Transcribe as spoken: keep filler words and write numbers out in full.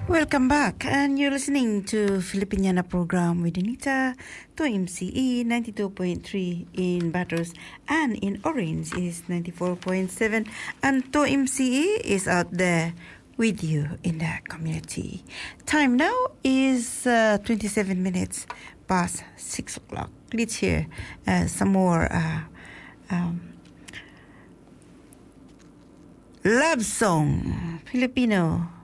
Welcome back, and you're listening to Filipiniana program with Anita to M C E ninety-two point three in Batters, and in Orange is ninety-four point seven, and to M C E is out there with you in the community. Time now is uh, twenty-seven minutes past six o'clock. Let's hear uh, some more uh, um, love song, Filipino